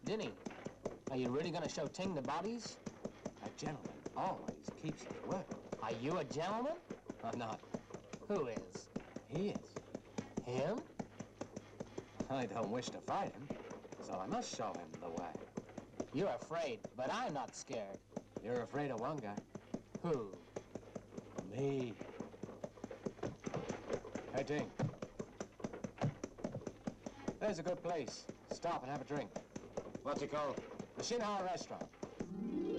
Denny, are you really gonna show Ting the bodies? A gentleman always keeps his word. Are you a gentleman or not? Who is? He is. Him? I don't wish to fight him, so I must show him the way. You're afraid, but I'm not scared. You're afraid of one guy. Who? Me. Hey, Ting. There's a good place. Stop and have a drink. What's it called? The Shinhao Restaurant.